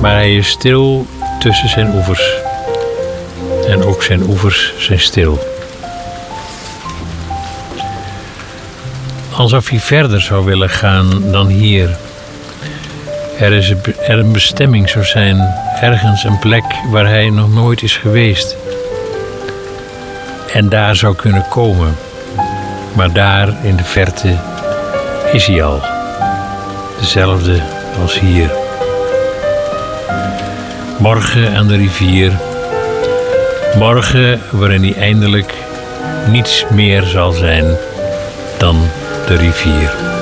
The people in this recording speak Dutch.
Maar hij is stil tussen zijn oevers. En ook zijn oevers zijn stil. Alsof hij verder zou willen gaan dan hier. Er een bestemming zou zijn, ergens een plek waar hij nog nooit is geweest. En daar zou kunnen komen. Maar daar in de verte is hij al. Dezelfde als hier. Morgen aan de rivier. Morgen waarin hij eindelijk niets meer zal zijn dan de rivier.